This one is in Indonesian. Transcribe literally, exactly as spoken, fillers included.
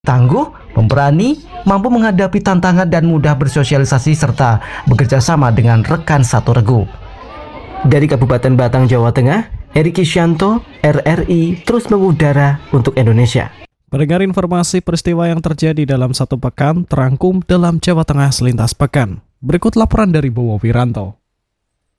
Tangguh, pemberani, mampu menghadapi tantangan dan mudah bersosialisasi serta bekerja sama dengan rekan satu regu. Dari Kabupaten Batang, Jawa Tengah, Eri Kisyanto, R R I, terus mengudara untuk Indonesia. Mendengar informasi peristiwa yang terjadi dalam satu pekan terangkum dalam Jawa Tengah selintas pekan. Berikut laporan dari Bowo Wiranto.